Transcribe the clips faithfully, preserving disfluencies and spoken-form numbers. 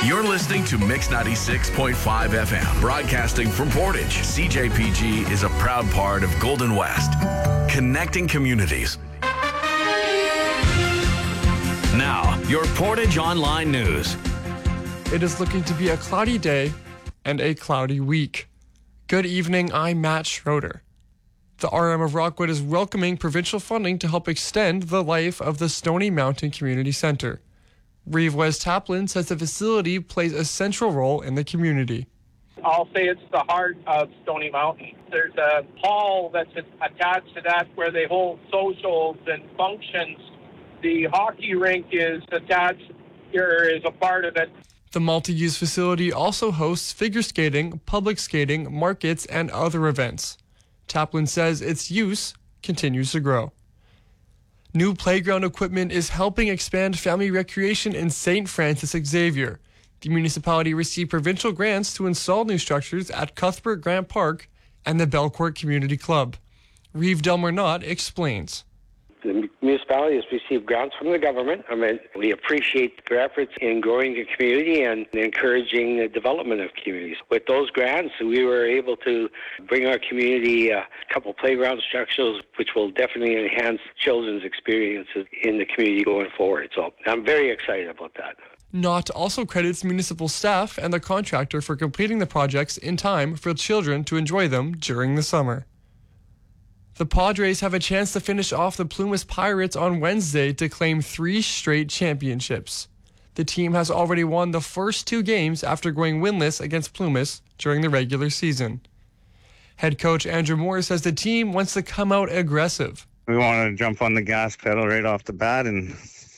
You're listening to Mix ninety-six point five F M, broadcasting from Portage. C J P G is a proud part of Golden West, connecting communities. Now, your Portage Online News. It is looking to be a cloudy day and a cloudy week. Good evening, I'm Matt Schroeder. The R M of Rockwood is welcoming provincial funding to help extend the life of the Stony Mountain Community Centre. Reeve West Taplin says the facility plays a central role in the community. I'll say it's the heart of Stony Mountain. There's a hall that's attached to that where they hold socials and functions. The hockey rink is attached here, is a part of it. The multi-use facility also hosts figure skating, public skating, markets, and other events. Taplin says its use continues to grow. New playground equipment is helping expand family recreation in Saint Francis Xavier. The municipality received provincial grants to install new structures at Cuthbert Grant Park and the Belcourt Community Club. Reeve Delmernot explains. The municipality has received grants from the government. I mean, we appreciate their efforts in growing the community and encouraging the development of communities. With those grants, we were able to bring our community a couple playground structures, which will definitely enhance children's experiences in the community going forward. So I'm very excited about that. Knott also credits municipal staff and the contractor for completing the projects in time for children to enjoy them during the summer. The Padres have a chance to finish off the Plumas Pirates on Wednesday to claim three straight championships. The team has already won the first two games after going winless against Plumas during the regular season. Head coach Andrew Moore says the team wants to come out aggressive. We want to jump on the gas pedal right off the bat and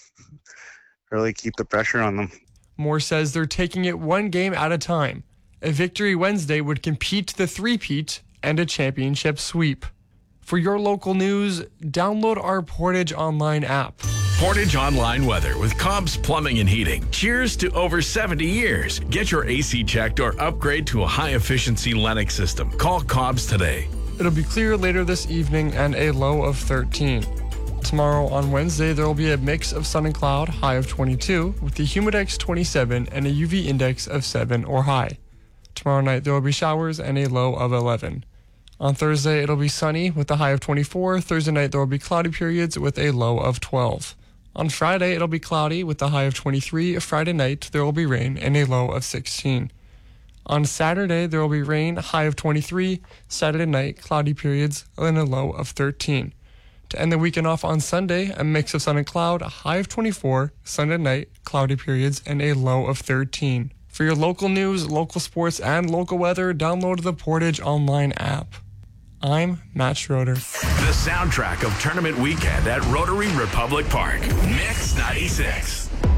really keep the pressure on them. Moore says they're taking it one game at a time. A victory Wednesday would compete the three-peat and a championship sweep. For your local news, download our Portage Online app. Portage Online weather with Cobb's Plumbing and Heating. Cheers to over seventy years. Get your A C checked or upgrade to a high-efficiency Lennox system. Call Cobb's today. It'll be clear later this evening and a low of thirteen. Tomorrow on Wednesday, there will be a mix of sun and cloud, high of twenty-two, with the humidex twenty-seven and a U V index of seven or high. Tomorrow night, there will be showers and a low of eleven. On Thursday, it'll be sunny with a high of twenty-four. Thursday night, there will be cloudy periods with a low of twelve. On Friday, it'll be cloudy with a high of twenty-three. Friday night, there will be rain and a low of sixteen. On Saturday, there will be rain, high of twenty-three. Saturday night, cloudy periods and a low of thirteen. To end the weekend off on Sunday, a mix of sun and cloud, a high of twenty-four. Sunday night, cloudy periods and a low of thirteen. For your local news, local sports, and local weather, download the Portage Online app. I'm Matt Schroeder. The soundtrack of tournament weekend at Rotary Republic Park. Mix ninety-six.